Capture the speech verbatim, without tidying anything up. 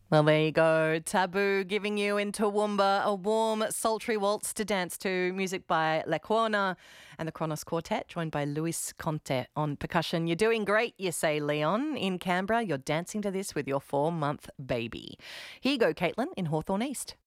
Well, there you go. Taboo giving you in Toowoomba a warm, sultry waltz to dance to. Music by Lecuona and the Kronos Quartet, joined by Luis Conte on percussion. You're doing great, you say, Leon. In Canberra, you're dancing to this with your four-month baby. Here you go, Caitlin, in Hawthorne East.